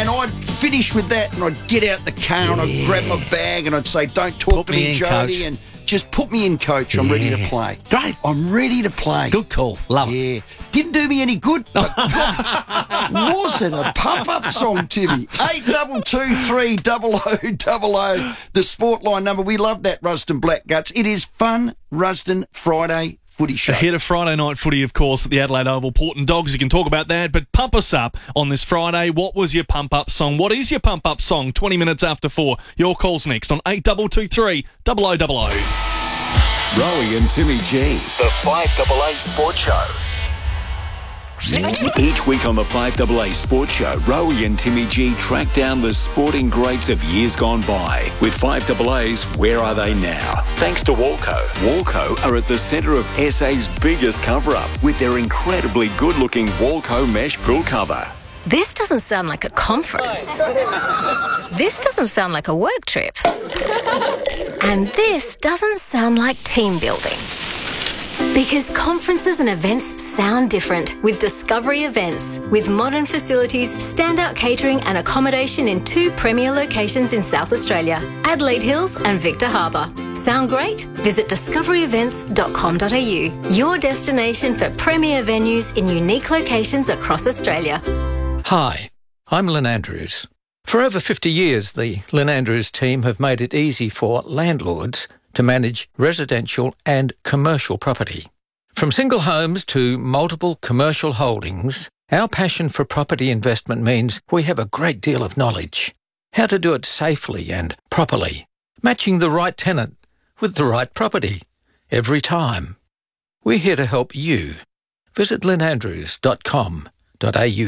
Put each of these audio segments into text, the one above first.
And I'd finish with that and I'd get out the car and I'd grab my bag and I'd say, don't talk to me, Jody, and just put me in, coach. I'm ready to play. Great. I'm ready to play. Good call. Love it. Yeah. Didn't do me any good, but was it a pump-up song, Timmy? 8223 the sport line number. We love that, Rusden Blackguts. It is fun, Rusden Friday footy show. Ahead of Friday night footy, of course, at the Adelaide Oval. Port and Dogs, you can talk about that, but pump us up on this Friday. What was your pump-up song? What is your pump-up song? 20 minutes after 4. Your call's next on 8223 0000. Rowie and Timmy G, the 5AA Sports Show. Each week on the 5AA Sports Show, Rowie and Timmy G track down the sporting greats of years gone by. With 5AA's Where Are They Now? Thanks to Walco. Walco are at the centre of SA's biggest cover-up with their incredibly good-looking Walco mesh pool cover. This doesn't sound like a conference. This doesn't sound like a work trip. And this doesn't sound like team building. Because conferences and events sound different with Discovery Events. With modern facilities, standout catering and accommodation in 2 premier locations in South Australia, Adelaide Hills and Victor Harbour. Sound great? Visit discoveryevents.com.au, your destination for premier venues in unique locations across Australia. Hi, I'm Lynn Andrews. For over 50 years, the Lynn Andrews team have made it easy for landlords to manage residential and commercial property. From single homes to multiple commercial holdings, our passion for property investment means we have a great deal of knowledge. How to do it safely and properly, matching the right tenant with the right property every time. We're here to help you. Visit lynandrews.com.au.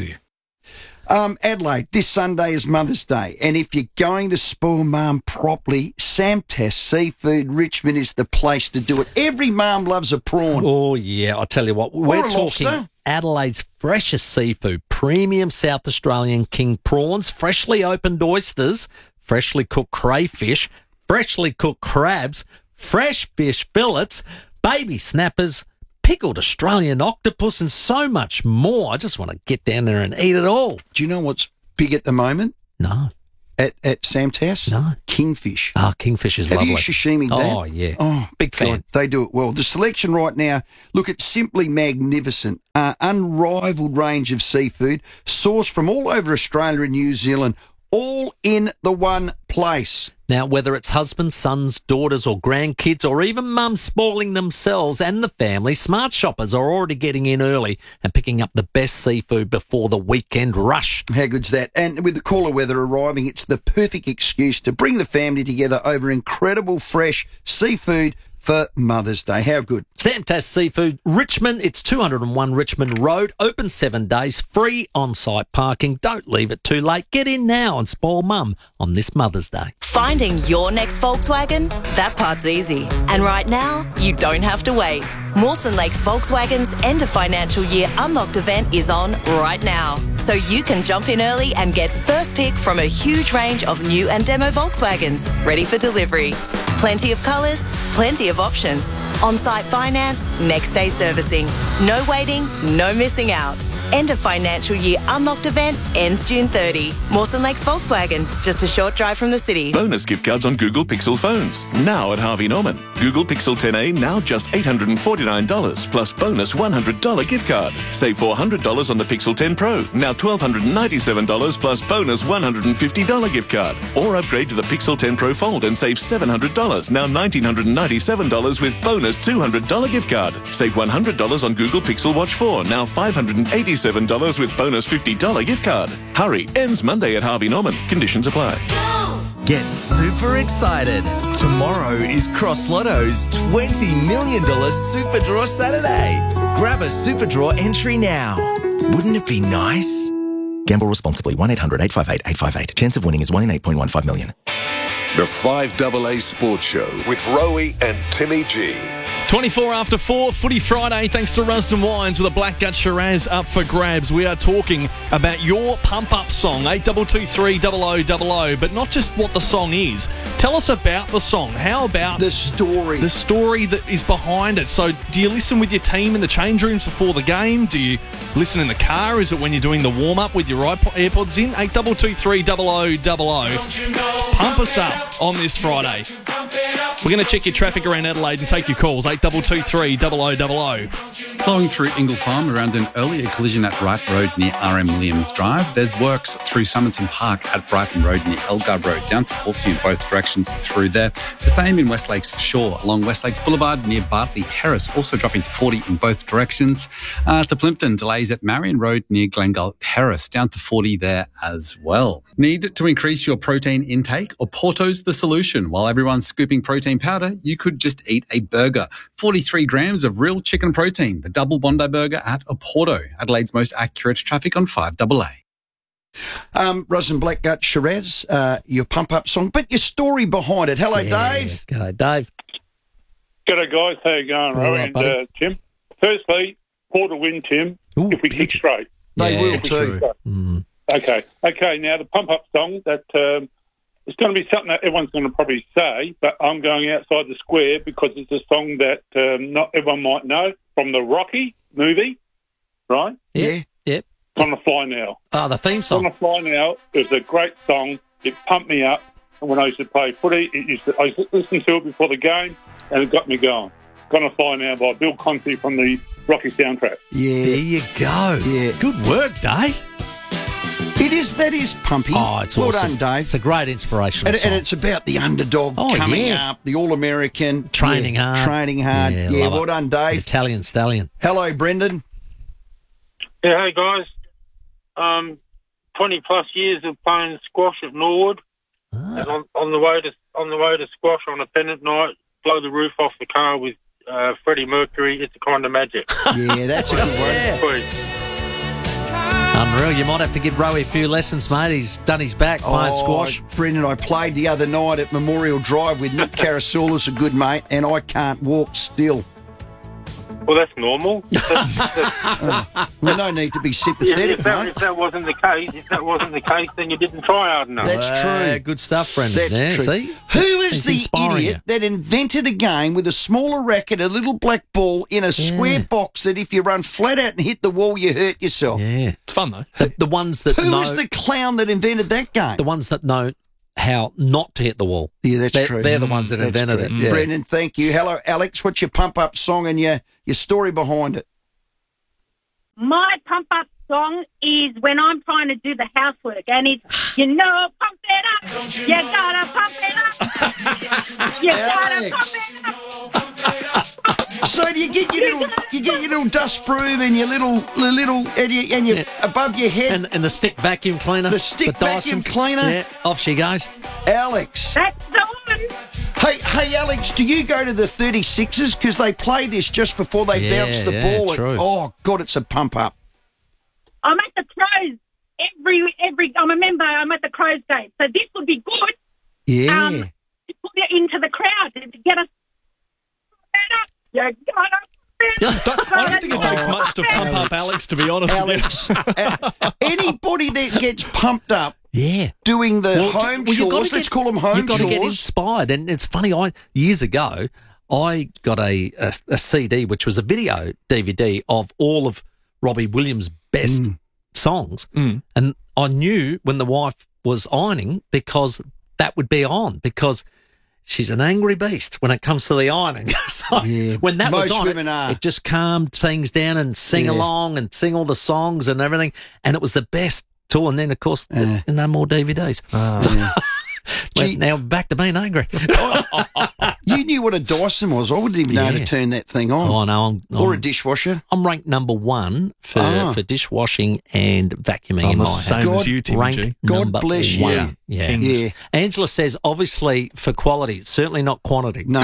Adelaide, this Sunday is Mother's Day, and if you're going to spoil Mum properly, Samtas Seafood Richmond is the place to do it. Every mum loves a prawn. Oh, yeah, I'll tell you what. We're talking lobster. Adelaide's freshest seafood, premium South Australian king prawns, freshly opened oysters, freshly cooked crayfish, freshly cooked crabs, fresh fish fillets, baby snappers, pickled Australian octopus and so much more. I just want to get down there and eat it all. Do you know what's big at the moment No. at Samtas? No. Kingfish. Ah, kingfish is Have lovely. you sashimi'd that? Oh, yeah. Oh, Big God, fan. They do it well. The selection right now, look, it's simply magnificent. Unrivaled range of seafood, sourced from all over Australia and New Zealand, all in the one place. Now, whether it's husbands, sons, daughters or grandkids or even mums spoiling themselves and the family, smart shoppers are already getting in early and picking up the best seafood before the weekend rush. How good's that? And with the cooler weather arriving, it's the perfect excuse to bring the family together over incredible fresh seafood for Mother's Day. How good? Samtas Seafood Richmond, it's 201 Richmond Road, open 7 days, free on-site parking. Don't leave it too late. Get in now and spoil Mum on this Mother's Day. Finding your next Volkswagen? That part's easy. And right now, you don't have to wait. Mawson Lakes Volkswagen's end of financial year unlocked event is on right now. So you can jump in early and get first pick from a huge range of new and demo Volkswagens ready for delivery. Plenty of colours, plenty of options. On-site finance, next day servicing. No waiting, no missing out. End of financial year unlocked event ends June 30. Mawson Lakes Volkswagen, just a short drive from the city. Bonus gift cards on Google Pixel phones, now at Harvey Norman. Google Pixel 10a now just $849 plus bonus $100 gift card. Save $400 on the Pixel 10 Pro, now $1,297 plus bonus $150 gift card. Or upgrade to the Pixel 10 Pro Fold and save $700, now $1,997 with bonus $200 gift card. Save $100 on Google Pixel Watch 4, now $587 with bonus $50 gift card. Hurry, ends Monday at Harvey Norman. Conditions apply. Get super excited. Tomorrow is Cross Lotto's $20 million Super Draw Saturday. Grab a Super Draw entry now. Wouldn't it be nice? Gamble responsibly. 1-800-858-858. Chance of winning is 1 in 8.15 million. The 5AA Sports Show with Rowie and Timmy G 24 after 4, Footy Friday, thanks to Rusden Wines with a Black Gut Shiraz up for grabs. We are talking about your pump-up song, 8223 0000, but not just what the song is. Tell us about the song. How about The story. the story that is behind it? So do you listen with your team in the change rooms before the game? Do you listen in the car? Is it when you're doing the warm-up with your AirPods in? 8223 0000. Pump us up on this Friday. We're going to check your traffic around Adelaide and take your calls, 8223 0000. Flowing through Ingle Farm around an earlier collision at Wright Road near RM Williams Drive. There's works through Somerton Park at Brighton Road near Elgar Road, down to 40 in both directions through there. The same in West Lakes Shore along West Lakes Boulevard near Bartley Terrace, also dropping to 40 in both directions. To Plimpton, delays at Marion Road near Glengall Terrace, down to 40 there as well. Need to increase your protein intake? Oporto's the solution. While everyone's scooping protein powder, you could just eat a burger. 43 grams of real chicken protein. The Double Bondi Burger at Oporto, Adelaide's most accurate traffic on 5AA. Rosin Black Gut Shiraz, your pump-up song, but your story behind it. Hello, Dave. G'day, Dave. G'day, guys. How you going, Roy and Tim? Firstly, Port will win, Tim, if we kick straight. They will too. Okay. Now, the pump-up song, that it's going to be something that everyone's going to probably say, but I'm going outside the square because it's a song that not everyone might know from the Rocky movie, right? Yeah. Yep. On the Fly Now. Oh, the theme song. On the Fly Now is a great song. It pumped me up. And when I used to play footy, I used to listen to it before the game, and it got me going. Gonna Fly Now by Bill Conti from the Rocky soundtrack. Yeah. There you go. Yeah. Good work, Dave. That is pumpy. Oh, it's well awesome. done, Dave. It's a great inspirational And song. it's about the underdog coming up, the All-American. Training hard. Training hard. Yeah, love well it. done, Dave. Italian stallion. Hello, Brendan. Yeah, hey guys. 20 plus years of playing squash at Norwood. And on the way to squash on a pennant night, blow the roof off the car with Freddie Mercury. It's a kind of magic. Yeah, that's a good one. Unreal. You might have to give Rowie a few lessons, mate. He's done his back playing squash. Brendan, I played the other night at Memorial Drive with Nick Carasoulis, a good mate, and I can't walk still. Well, that's normal. Well, no need to be sympathetic, mate. If that wasn't the case, then you didn't try hard enough. That's true. Good stuff, Brendan. That's true. See? Who is He's the inspiring idiot that invented a game with a smaller racket, a little black ball in a square box that if you run flat out and hit the wall, you hurt yourself? Yeah. It's fun, though. The ones that Who know... was the clown that invented that game? The ones that know how not to hit the wall. Yeah, that's true. They're the ones that That's invented true. it. Yeah. Brendan, thank you. Hello, Alex. What's your pump-up song and your story behind it? My pump-up song is when I'm trying to do the housework, and it's, pump it up. You gotta pump it up. You gotta pump it up. So do you get your little dust broom and your little and your above your head And the stick vacuum cleaner. the stick vacuum Dyson. cleaner? Yeah, off she goes. Alex. That's the one. Hey, Alex, do you go to the 36ers? Because they play this just before they bounce the ball. true. Oh, God, it's a pump-up. I'm at the Crows I'm a member. I'm at the Crows game, so this would be good. Yeah. To put it into the crowd and to get us. You gotta. I don't think it takes much to pump up Alex, to be honest Alex, with you. anybody that gets pumped up doing the home chores, let's call them home You've got chores. to get inspired. And it's funny, years ago, I got a CD, which was a video DVD of all of Robbie Williams' best songs. And I knew when the wife was ironing because that would be on, because she's an angry beast when it comes to the ironing. So when that was Most on, women are. it just calmed things down and sing along and sing all the songs and everything. And it was the best tool. And then, of course, no more DVDs. Now back to being angry. You knew what a Dyson was. I wouldn't even know how to turn that thing on. Oh, no. Or a dishwasher. I'm ranked number one for dishwashing and vacuuming I'm in the my same house. as you, Timmy G. Ranked God number bless you. one. Yeah. Yeah. Angela says, obviously, for quality, certainly not quantity. No.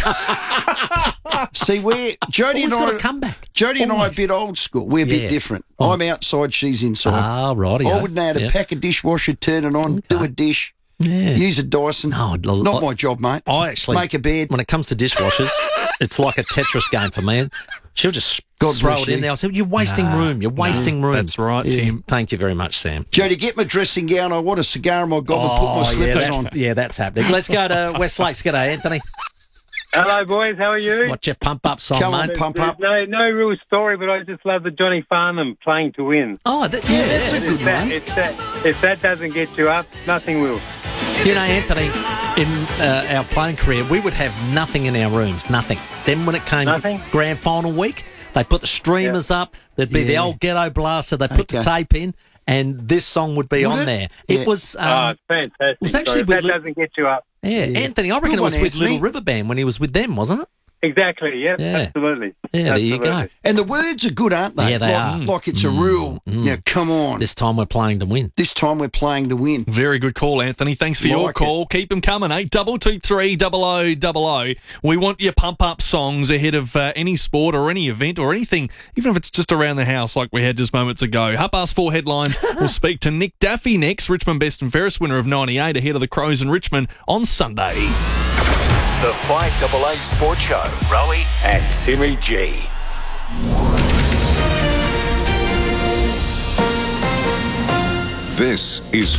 See, Jody and Always got I a comeback. Jody and I are a Always. bit old school. We're a bit different. I'm outside, she's inside. Ah, righty. I wouldn't know how to pack a dishwasher, turn it on, do a dish. Yeah. Use a Dyson. No, not my job, mate. I actually make a bed. When it comes to dishwashers, it's like a Tetris game for me. She'll just God throw bless it in you. there. I said, "You're wasting room. You're wasting room." That's right, Tim. Thank you very much, Sam. Jody, get my dressing gown. I want a cigar in my gob and put my slippers on. Yeah, that's happening. Let's go to West Lakes. G'day, Anthony. Hello, boys. How are you? What's your pump-up song, Come on, mate? pump up. No real story, but I just love the Johnny Farnham Playing to Win. Oh, that's a good one. If that doesn't get you up, nothing will. You know, Anthony, in our playing career, we would have nothing in our rooms, nothing. Then when it came to grand final week, they put the streamers up. There'd be the old ghetto blaster. They put the tape in, and this song would be on there. It was. It's fantastic. It was actually if that doesn't get you up. Yeah, Anthony, I reckon it was with Little River Band when he was with them, wasn't it? Exactly, yeah, absolutely. Yeah, there you go. And the words are good, aren't they? Yeah, they are. Like it's a real, come on. This time we're playing to win. This time we're playing to win. Very good call, Anthony. Thanks for your call. Keep them coming, 8223 0000. We want your pump-up songs ahead of any sport or any event or anything, even if it's just around the house like we had just moments ago. 4:30 headlines. We'll speak to Nick Daffy next, Richmond Best and Fairest winner of 98, ahead of the Crows in Richmond on Sunday. The 5AA Sports Show. Rowie and Timmy G. This is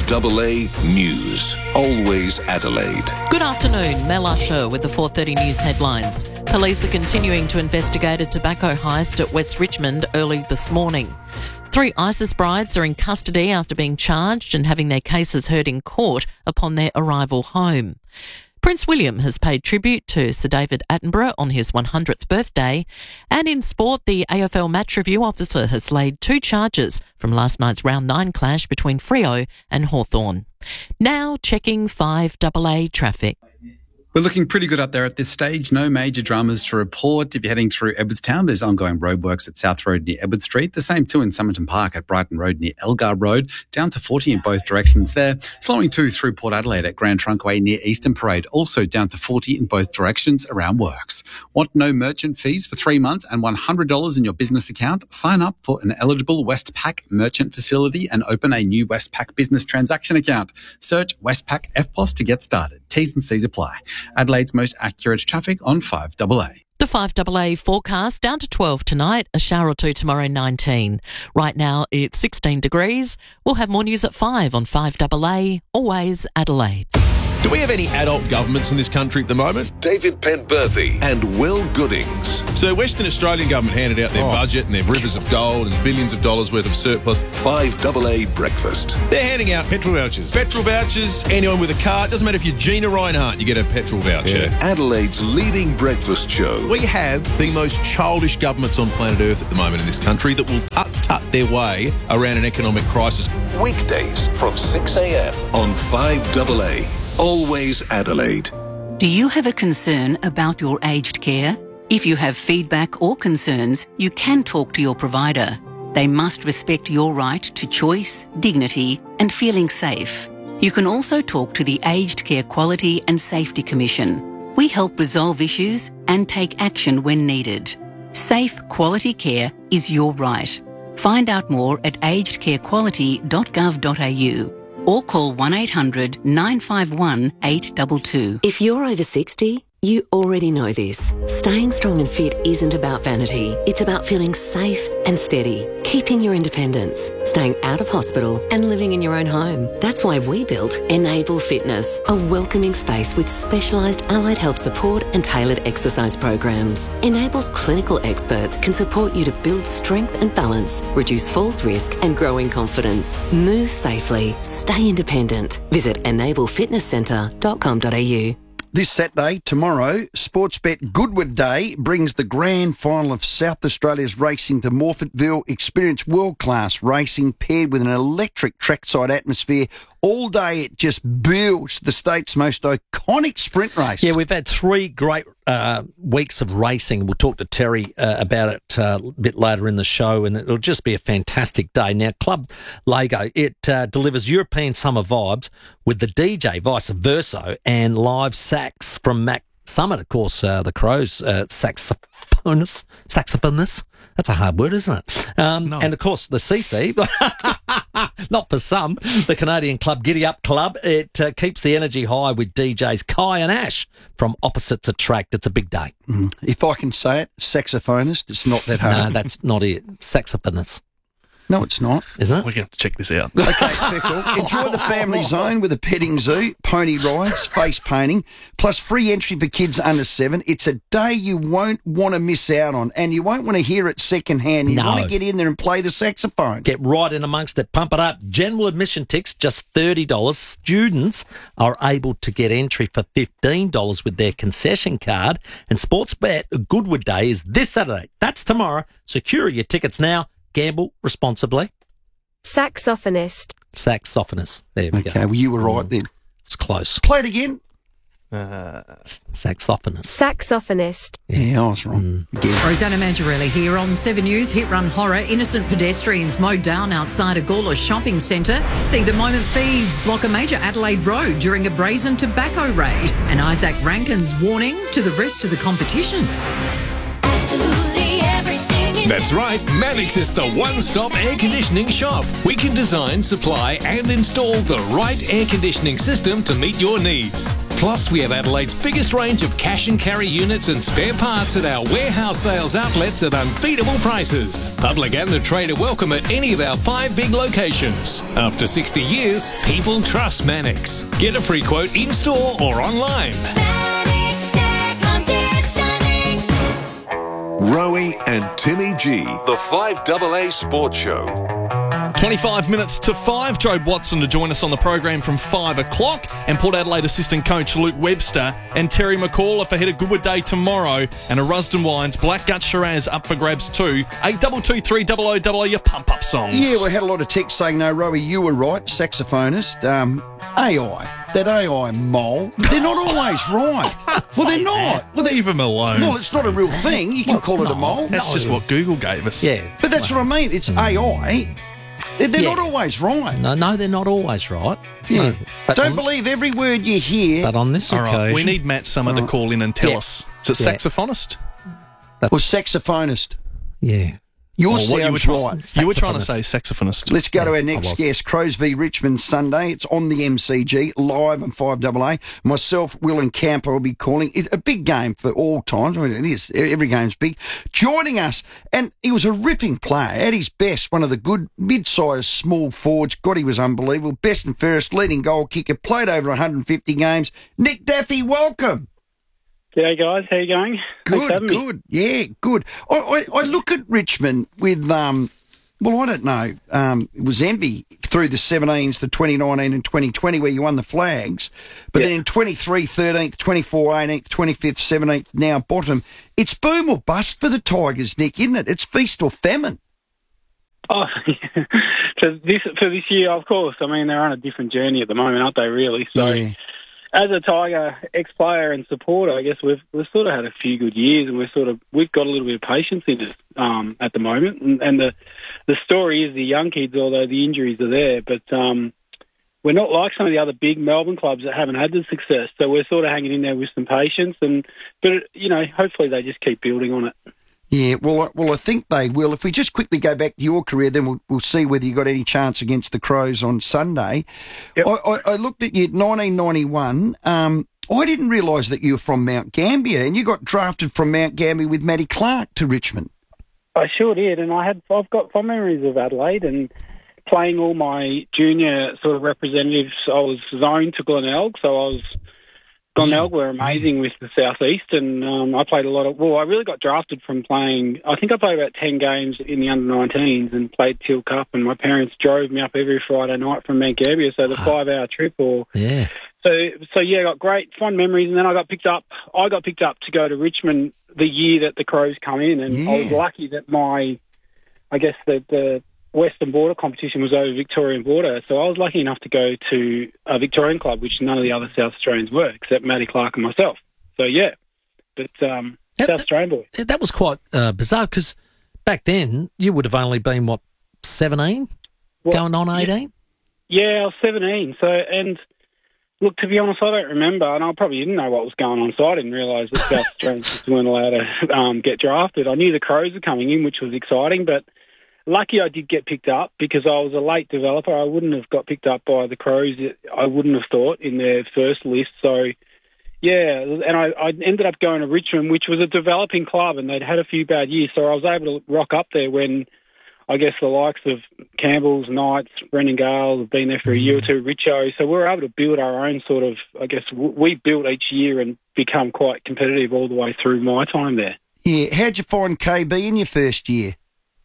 5AA News. Always Adelaide. Good afternoon, Mel Usher with the 4:30 News headlines. Police are continuing to investigate a tobacco heist at West Richmond early this morning. 3 ISIS brides are in custody after being charged and having their cases heard in court upon their arrival home. Prince William has paid tribute to Sir David Attenborough on his 100th birthday. And in sport, the AFL match review officer has laid 2 charges from last night's round 9 clash between Freo and Hawthorn. Now checking 5AA traffic. We're looking pretty good up there at this stage. No major dramas to report. If you're heading through Edwardstown, there's ongoing roadworks at South Road near Edward Street. The same too in Somerton Park at Brighton Road near Elgar Road, down to 40 in both directions there. Slowing too through Port Adelaide at Grand Trunkway near Eastern Parade, also down to 40 in both directions around works. Want no merchant fees for 3 months and $100 in your business account? Sign up for an eligible Westpac merchant facility and open a new Westpac business transaction account. Search Westpac FPOS to get started. T's and C's apply. Adelaide's most accurate traffic on 5AA. The 5AA forecast down to 12 tonight, a shower or 2 tomorrow, 19. Right now it's 16 degrees. We'll have more news at 5 on 5AA, always Adelaide. Do we have any adult governments in this country at the moment? David Penberthy and Will Goodings. So Western Australian government handed out their budget and their rivers of gold and billions of dollars worth of surplus. 5AA Breakfast. They're handing out petrol vouchers. Petrol vouchers, anyone with a car. It doesn't matter if you're Gina Reinhardt, you get a petrol voucher. Yeah. Adelaide's leading breakfast show. We have the most childish governments on planet Earth at the moment in this country that will tut their way around an economic crisis. Weekdays from 6 a.m. on 5AA. Always Adelaide. Do you have a concern about your aged care? If you have feedback or concerns, you can talk to your provider. They must respect your right to choice, dignity, and feeling safe. You can also talk to the Aged Care Quality and Safety Commission. We help resolve issues and take action when needed. Safe, quality care is your right. Find out more at agedcarequality.gov.au. or call 1800 951 822. If you're over 60, you already know this. Staying strong and fit isn't about vanity. It's about feeling safe and steady, keeping your independence, staying out of hospital and living in your own home. That's why we built Enable Fitness, a welcoming space with specialised allied health support and tailored exercise programs. Enable's clinical experts can support you to build strength and balance, reduce falls risk and grow in confidence. Move safely, stay independent. Visit enablefitnesscentre.com.au. This Saturday, tomorrow, Sportsbet Goodwood Day brings the grand final of South Australia's racing to Morphettville. Experience world-class racing paired with an electric trackside atmosphere. All day it just builds the state's most iconic sprint race. Yeah, we've had 3 great weeks of racing. We'll talk to Terry about it a bit later in the show, and it'll just be a fantastic day. Now, Club Lego, it delivers European summer vibes with the DJ Vice Verso and live sax from Mac Summit, of course, the Crows saxophonist. That's a hard word, isn't it? And, of course, the CC, not for some, the Canadian Club Giddy Up Club, it keeps the energy high with DJs Kai and Ash from Opposites Attract. It's a big day. If I can say it, saxophonist, it's not that hard. No, that's not it. Saxophonist. No, it's not. Isn't it? We're going to check this out. Okay, Fickle. Enjoy the family zone with a petting zoo, pony rides, face painting, plus free entry for kids under 7. It's a day you won't want to miss out on, and you won't want to hear it secondhand. You want to get in there and play the saxophone. Get right in amongst it. Pump it up. General admission tickets, just $30. Students are able to get entry for $15 with their concession card. And Sportsbet Goodwood Day is this Saturday. That's tomorrow. Secure your tickets now. Gamble responsibly. Saxophonist. Saxophonist. There we go. Okay, well, you were right then. It's close. Play it again. Saxophonist. Saxophonist. Yeah, I was wrong. Rosanna Mangiarelli here on 7 News. Hit run horror. Innocent pedestrians mowed down outside a Gawler shopping centre. See the moment thieves block a major Adelaide road during a brazen tobacco raid. And Isaac Rankin's warning to the rest of the competition. That's right, Mannix is the one-stop air conditioning shop. We can design, supply and install the right air conditioning system to meet your needs. Plus, we have Adelaide's biggest range of cash and carry units and spare parts at our warehouse sales outlets at unbeatable prices. Public and the trade are welcome at any of our 5 big locations. After 60 years, people trust Mannix. Get a free quote in-store or online. Rowie and Timmy G, the 5AA Sports Show. 25 minutes to 5. Jobe Watson to join us on the program from 5 o'clock, and Port Adelaide assistant coach Luke Webster and Terry McAuliffe ahead of Goodwood Day tomorrow, and a Rusden Wines Blackgut Shiraz up for grabs too. 8223 your pump-up songs. Yeah, we had a lot of text saying, no, Rowie, you were right, saxophonist. AI. That AI mole, they're not always right. Well, they're not. Well, leave them alone. Well, it's not a real thing. You can call it a mole. That's just what Google gave us. Yeah. But that's what I mean. It's AI. They're not always right. No, they're not always right. Yeah. No, but Don't believe every word you hear. But on this All occasion... right, we need Matt Summer to call in and tell Yeah. us. Is it Yeah. saxophonist? Or saxophonist. Yeah. Your Or what you were sounds right. You were trying to say saxophonist. Let's go to our next guest. Crows v Richmond Sunday. It's on the MCG, live on 5AA. Myself, Will and Camper will be calling. A big game for all times. I mean, it is. Every game's big. Joining us, and he was a ripping player. At his best, one of the good mid-sized small forwards. God, he was unbelievable. Best and fairest, leading goal kicker. Played over 150 games. Nick Daffy, welcome. G'day, guys. How you going? Thanks for having me. Good. Yeah, good. I look at Richmond with, well, I don't know, it was envy through the 17s, the 2019 and 2020 where you won the flags. But then in 23, 13th, 24, 18th, 25th, 17th, now bottom. It's boom or bust for the Tigers, Nick, isn't it? It's feast or famine. Oh, for this year, of course. I mean, they're on a different journey at the moment, aren't they, really? So, as a Tiger ex-player and supporter, I guess we've sort of had a few good years, and we've got a little bit of patience in it at the moment. And the story is the young kids, although the injuries are there, but we're not like some of the other big Melbourne clubs that haven't had the success. So we're sort of hanging in there with some patience, but hopefully they just keep building on it. Yeah, well, I think they will. If we just quickly go back to your career, then we'll see whether you got any chance against the Crows on Sunday. Yep. I looked at you 1991. I didn't realise that you were from Mount Gambier, and you got drafted from Mount Gambier with Matty Clark to Richmond. I sure did, and I've got fond memories of Adelaide and playing all my junior sort of representatives. I was zoned to Glenelg, so I was... Glenelg were amazing with the Southeast, and I played a lot of... Well, I really got drafted from playing... I think I played about 10 games in the under-19s and played Teal Cup, and my parents drove me up every Friday night from Mount Gambier, so the 5-hour trip. Yeah. So yeah, I got great, fond memories, and then I got picked up to go to Richmond the year that the Crows come in, and I was lucky that the Western Border competition was over Victorian Border, so I was lucky enough to go to a Victorian club, which none of the other South Australians were, except Matty Clark and myself. So, yeah, but South Australian boy. That was quite bizarre, because back then you would have only been, 17? Going on 18? Yeah, I was 17. So, and Look, to be honest, I don't remember, and I probably didn't know what was going on, so I didn't realise that South Australians weren't allowed to get drafted. I knew the Crows were coming in, which was exciting, but lucky I did get picked up because I was a late developer. I wouldn't have got picked up by the Crows, I wouldn't have thought, in their first list. So, yeah, and I ended up going to Richmond, which was a developing club, and they'd had a few bad years, so I was able to rock up there when I guess the likes of Campbell's, Knights, Brendan Gale have been there for a year or two, Richo. So we were able to build our own sort of, I guess, we built each year and become quite competitive all the way through my time there. Yeah, how'd you find KB in your first year?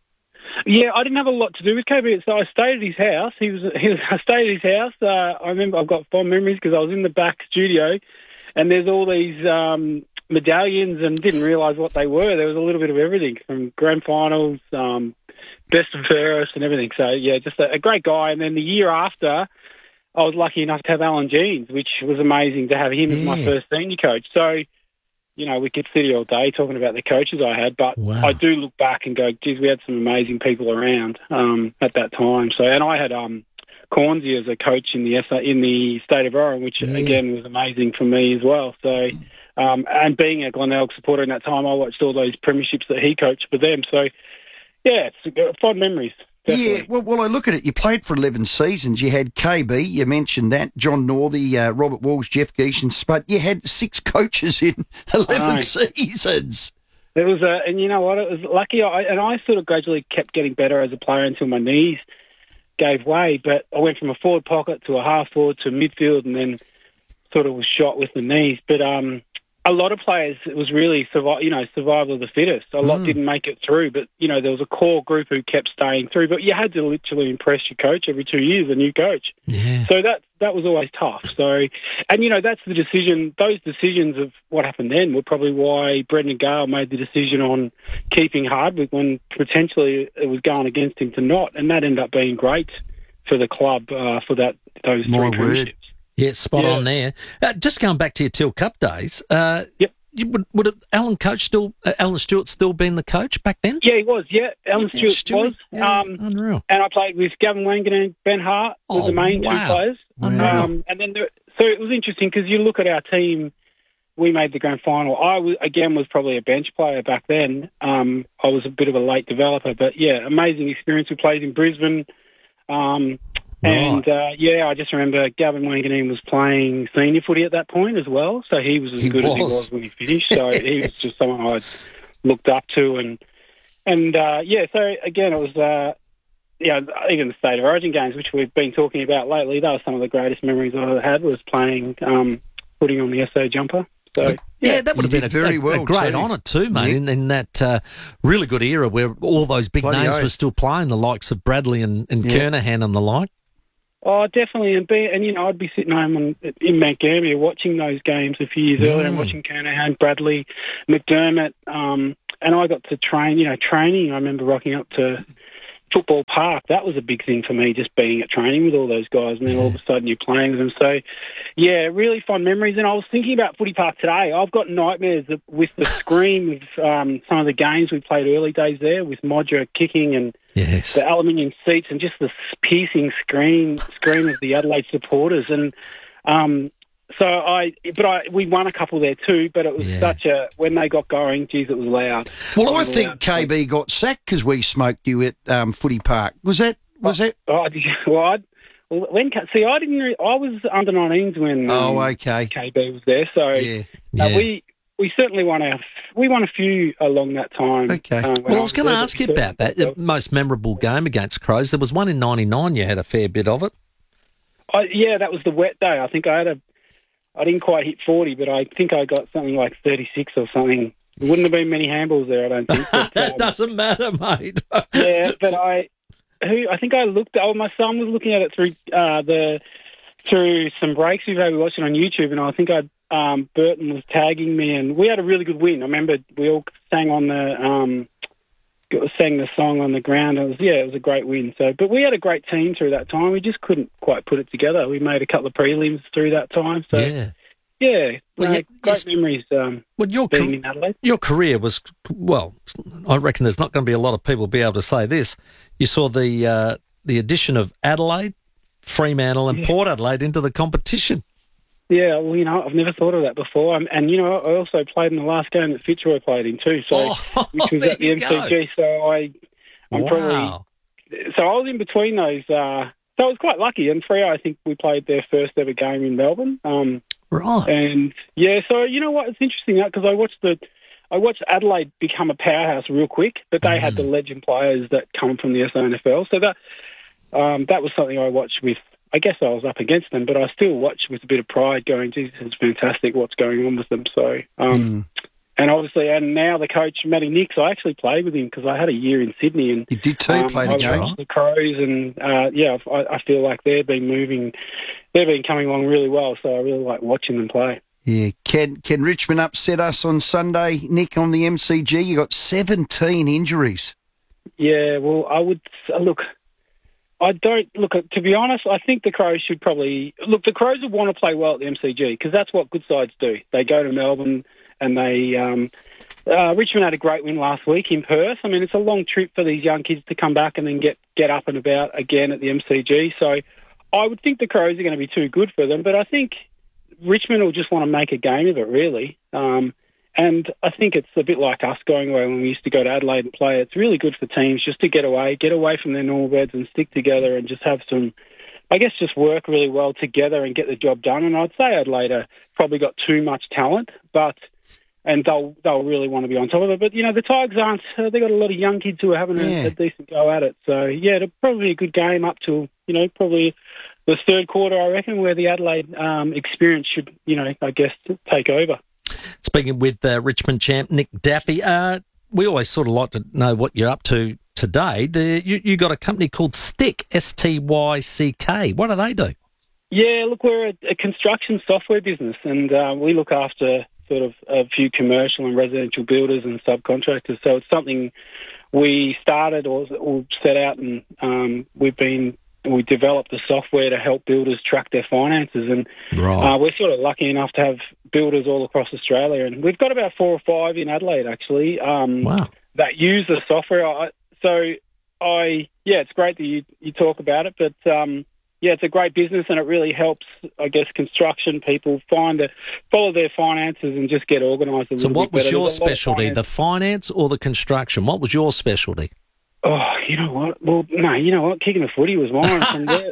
Yeah, I didn't have a lot to do with KB. So I stayed at his house. I stayed at his house. I remember I've got fond memories because I was in the back studio and there's all these medallions and didn't realise what they were. There was a little bit of everything from grand finals, best and fairest and everything. So, yeah, just a great guy. And then the year after, I was lucky enough to have Alan Jeans, which was amazing to have him as my first senior coach. So, you know, we could sit here all day talking about the coaches I had, but I do look back and go, geez, we had some amazing people around at that time. So, and I had Cornsey as a coach in the state of Oran, which, again, was amazing for me as well. So, and being a Glenelg supporter in that time, I watched all those premierships that he coached for them. So, yeah, it's fond memories. Definitely. Yeah, well, I look at it. You played for 11 seasons. You had KB, you mentioned that, John Northey, Robert Walsh, Jeff Geeshans, but you had 6 coaches in 11 seasons. It was, and you know what, it was lucky. I sort of gradually kept getting better as a player until my knees gave way, but I went from a forward pocket to a half forward to midfield and then sort of was shot with the knees. But a lot of players, it was really survival of the fittest. A lot didn't make it through, but there was a core group who kept staying through. But you had to literally impress your coach every 2 years, a new coach. Yeah. So that was always tough. So, and that's the decision. Those decisions of what happened then were probably why Brendan Gale made the decision on keeping Hardwick when potentially it was going against him to not, and that ended up being great for the club for those 3 premierships. Yeah, spot on there. Just going back to your Teal Cup days, would Alan Stewart still been the coach back then? Yeah, he was. Yeah, Alan Stewart was. Unreal. And I played with Gavin Wangan and Ben Hart were the main 2 players. Wow. And then so it was interesting because you look at our team. We made the grand final. I was probably a bench player back then. I was a bit of a late developer, but yeah, amazing experience. We played in Brisbane. And, I just remember Gavin Wangan was playing senior footy at that point as well, so he was as good as he was when he finished, so he was just someone I'd looked up to. And so again, it was, even the State of Origin games, which we've been talking about lately, that was some of the greatest memories I had, was playing footy on the SA jumper. So, yeah, that would have been a great honour too, mate, in that really good era where all those big names were still playing, the likes of Bradley and Kernahan and the like. Oh, definitely, and I'd be sitting home in Mount Gambier watching those games a few years earlier and watching Kernahan, Bradley, McDermott, and I got to train. Training. I remember rocking up to Football Park. That was a big thing for me, just being at training with all those guys, and then all of a sudden you're playing with them. So, yeah, really fond memories. And I was thinking about Footy Park today. I've got nightmares with the scream of some of the games we played early days there, with Modra kicking and the aluminium seats and just the piercing scream of the Adelaide supporters. And we won a couple there too, but it was when they got going, geez, it was loud. Well, I think KB got sacked because we smoked you at Footy Park. Was that? I was under 19s when KB was there, so we certainly won a few along that time. Okay. I was going to ask you about that. The most memorable game against Crows. There was one in '99. You had a fair bit of it. That was the wet day. I think I didn't quite hit 40, but I think I got something like 36 or something. There wouldn't have been many handballs there, I don't think. But, that doesn't matter, mate. Yeah, but I think I looked. My son was looking at it through some breaks we've had watching on YouTube, and I think Burton was tagging me, and we had a really good win. I remember we all sang the song on the ground. It was a great win. So, but we had a great team through that time. We just couldn't quite put it together. We made a couple of prelims through that time. So, great memories. Being in Adelaide. Your career was I reckon there's not going to be a lot of people be able to say this. You saw the addition of Adelaide, Fremantle, and Port Adelaide into the competition. Yeah, well, I've never thought of that before. And I also played in the last game that Fitzroy played in too, which was at the MCG. So I'm probably... So I was in between those. So I was quite lucky. And Freo, I think we played their first ever game in Melbourne. Right. And, so you know what? It's interesting because I watched Adelaide become a powerhouse real quick, but they had the legend players that come from the SANFL. So that was something I watched with... I guess I was up against them, but I still watched with a bit of pride going, geez, it's fantastic what's going on with them. So, and obviously, and now the coach, Matty Nix, I actually played with him because I had a year in Sydney. And you did too, play the game. Watched the Crows, and I feel like they've been coming along really well, so I really like watching them play. Yeah. Can Richmond upset us on Sunday, Nick, on the MCG? You got 17 injuries. Yeah, well, I would... Look... I don't look. To be honest, I think the Crows should probably look. The Crows would want to play well at the MCG because that's what good sides do. They go to Melbourne and they. Richmond had a great win last week in Perth. I mean, it's a long trip for these young kids to come back and then get up and about again at the MCG. So, I would think the Crows are going to be too good for them. But I think Richmond will just want to make a game of it, really. And I think it's a bit like us going away when we used to go to Adelaide and play. It's really good for teams just to get away from their normal beds and stick together and just have some, I guess, just work really well together and get the job done. And I'd say Adelaide probably got too much talent, and they'll really want to be on top of it. But, the Tigers aren't. They've got a lot of young kids who are having a decent go at it. So, it'll probably be a good game up till, probably the third quarter, I reckon, where the Adelaide experience should, I guess, take over. Speaking with Richmond champ Nick Daffy, we always sort of like to know what you're up to today. You got a company called Stick, STYCK. What do they do? Yeah, look, we're a construction software business, and we look after sort of a few commercial and residential builders and subcontractors. So it's something we started or set out, and we developed the software to help builders track their finances, and we're sort of lucky enough to have builders all across Australia, and we've got about 4 or 5 in Adelaide actually that use the software. It's great that you talk about it, but it's a great business, and it really helps, I guess, construction people follow their finances and just get organised a little bit better. So what was your specialty, the finance or the construction? What was your specialty? Oh, you know what? Well, no, you know what? Kicking the footy was mine.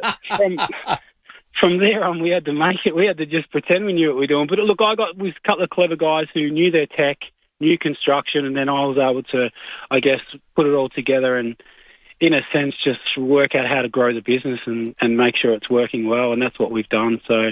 From there on, we had to make it. We had to just pretend we knew what we were doing. But look, I got with a couple of clever guys who knew their tech, knew construction, and then I was able to, I guess, put it all together and, in a sense, just work out how to grow the business and make sure it's working well. And that's what we've done. So,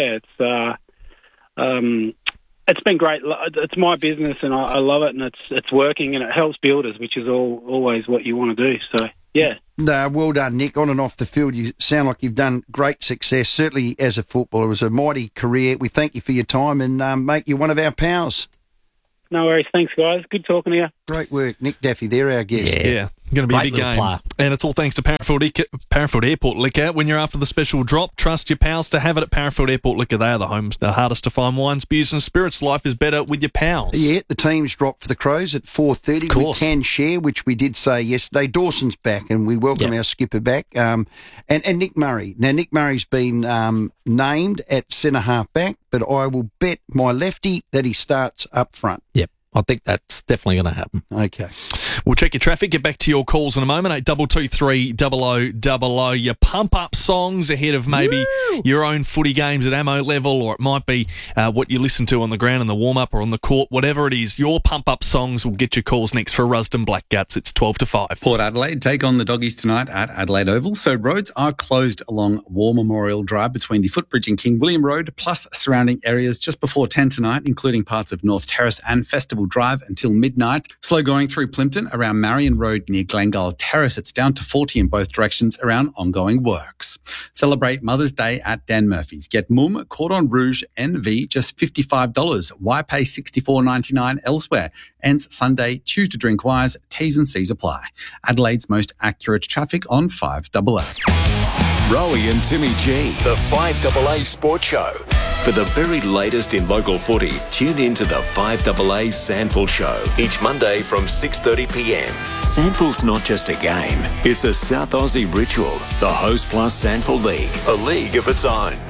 it's been great. It's my business, and I love it, and it's working, and it helps builders, which is always what you want to do. So, yeah. No, well done, Nick. On and off the field, you sound like you've done great success, certainly as a footballer. It was a mighty career. We thank you for your time, and, mate, you're one of our pals. No worries. Thanks, guys. Good talking to you. Great work. Nick Daffy, they're our guest. Yeah. Going to be a big game. Player. And it's all thanks to Parafield Airport Liquor. When you're after the special drop, trust your pals to have it at Parafield Airport Liquor. They are the hardest to find wines, beers and spirits. Life is better with your pals. Yeah, the team's dropped for the Crows at 4:30. We can share, which we did say yesterday. Dawson's back, and we welcome our skipper back. And Nick Murray. Now, Nick Murray's been named at centre-half back, but I will bet my lefty that he starts up front. Yep. I think that's definitely going to happen. Okay. We'll check your traffic, get back to your calls in a moment. 8223 0000. Your pump-up songs ahead of maybe your own footy games at ammo level, or it might be what you listen to on the ground in the warm-up or on the court, whatever it is. Your pump-up songs will get your calls next for Rusden Blackguts. It's 12 to 5. Port Adelaide take on the Doggies tonight at Adelaide Oval. So roads are closed along War Memorial Drive between the Footbridge and King William Road, plus surrounding areas just before 10 tonight, including parts of North Terrace and Festival Drive until midnight. Slow going through Plimpton around Marion Road near Glengall Terrace. It's down to 40 in both directions around ongoing works. Celebrate Mother's Day at Dan Murphy's. Get Mum Cordon Rouge NV just $55. Why pay $64.99 elsewhere? Ends Sunday. Choose to drink wise. T's and C's apply. Adelaide's most accurate traffic on 5AA. Rowie and Timmy G, the 5AA Sports Show. For the very latest in local footy, tune in to the 5AA Sandful Show each Monday from 6:30pm. Sandful's not just a game, it's a South Aussie ritual. The Host Plus Sandful League, a league of its own.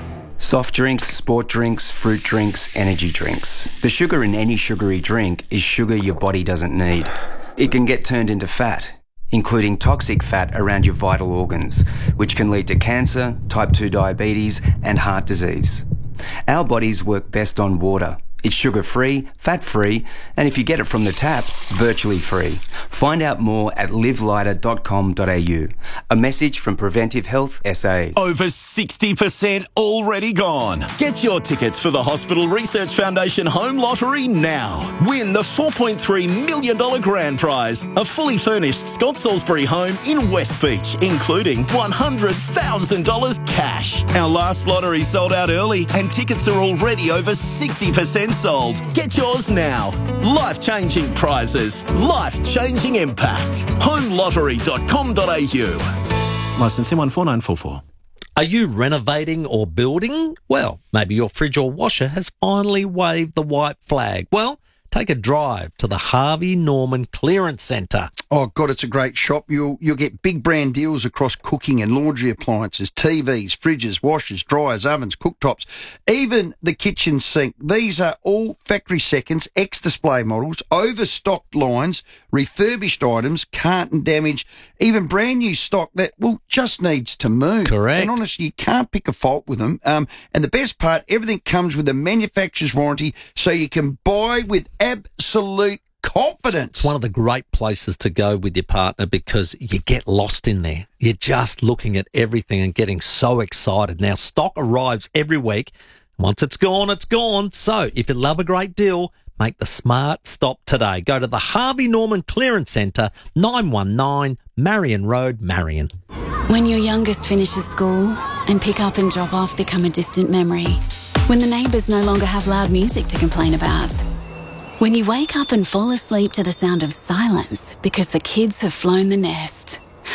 Soft drinks, sport drinks, fruit drinks, energy drinks. The sugar in any sugary drink is sugar your body doesn't need. It can get turned into fat, including toxic fat around your vital organs, which can lead to cancer, type 2 diabetes, and heart disease. Our bodies work best on water. It's sugar-free, fat-free, and if you get it from the tap, virtually free. Find out more at livelighter.com.au. A message from Preventive Health SA. Over 60% already gone. Get your tickets for the Hospital Research Foundation Home Lottery now. Win the $4.3 million grand prize, a fully furnished Scott Salisbury home in West Beach, including $100,000 cash. Our last lottery sold out early and tickets are already over 60% sold. Get yours now. Life-changing prizes. Life-changing impact. HomeLottery.com.au. Licence M14944. Are you renovating or building? Well, maybe your fridge or washer has finally waved the white flag. Well, take a drive to the Harvey Norman Clearance Centre. Oh, God, it's a great shop. You'll get big brand deals across cooking and laundry appliances, TVs, fridges, washers, dryers, ovens, cooktops, even the kitchen sink. These are all factory seconds, ex-display models, overstocked lines, refurbished items, carton damage, even brand new stock that, well, just needs to move. Correct. And honestly, you can't pick a fault with them. And the best part, everything comes with a manufacturer's warranty, so you can buy with absolute confidence. It's one of the great places to go with your partner because you get lost in there. You're just looking at everything and getting so excited. Now, stock arrives every week. Once it's gone, it's gone. So if you love a great deal, make the smart stop today. Go to the Harvey Norman Clearance Centre, 919 Marion Road, Marion. When your youngest finishes school and pick up and drop off become a distant memory. When the neighbours no longer have loud music to complain about. When you wake up and fall asleep to the sound of silence because the kids have flown the nest.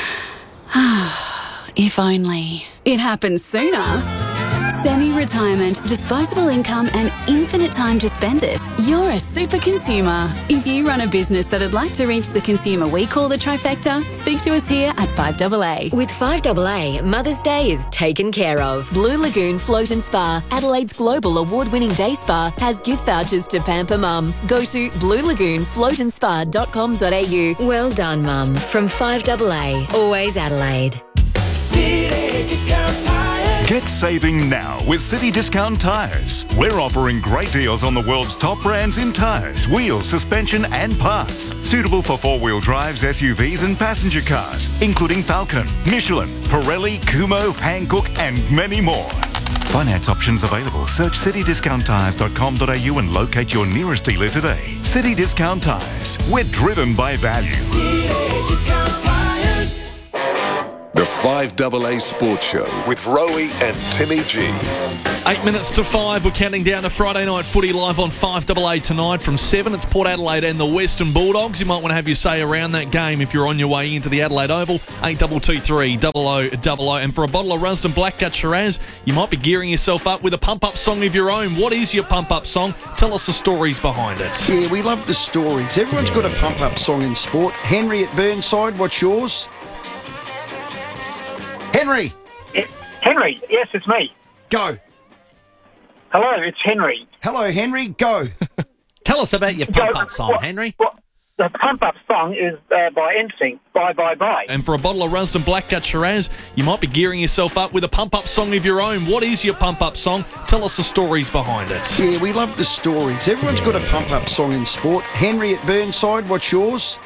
If only it happened sooner. Semi-retirement, disposable income and infinite time to spend it. You're a super consumer. If you run a business that'd like to reach the consumer we call the trifecta, speak to us here at 5AA. With 5AA, Mother's Day is taken care of. Blue Lagoon Float and Spa, Adelaide's global award-winning day spa, has gift vouchers to pamper mum. Go to bluelagoonfloatandspa.com.au. Well done, mum. From 5AA, always Adelaide. City Discount Tires. Get saving now with City Discount Tires. We're offering great deals on the world's top brands in tyres, wheels, suspension and parts. Suitable for four-wheel drives, SUVs and passenger cars, including Falcon, Michelin, Pirelli, Kumho, Hankook and many more. Finance options available. Search citydiscounttires.com.au and locate your nearest dealer today. City Discount Tires. We're driven by value. City Discount Tires. The 5AA Sports Show with Rowie and Timmy G. 8 minutes to 5. We're counting down to Friday night footy live on 5AA tonight from 7. It's Port Adelaide and the Western Bulldogs. You might want to have your say around that game if you're on your way into the Adelaide Oval. 8223 0000. And for a bottle of Rusden Black Gut Shiraz, you might be gearing yourself up with a pump-up song of your own. What is your pump-up song? Tell us the stories behind it. Yeah, we love the stories. Everyone's got a pump-up song in sport. Henry at Burnside, what's yours? Henry! Henry, yes, it's me. Go. Hello, it's Henry. Hello, Henry. Go. Tell us about your pump-up song, Henry. The pump-up song is by NSYNC, Bye Bye Bye. And for a bottle of Rusden Black Gut Shiraz, you might be gearing yourself up with a pump-up song of your own. What is your pump-up song? Tell us the stories behind it. Yeah, we love the stories. Everyone's got a pump-up song in sport. Henry at Burnside, what's yours?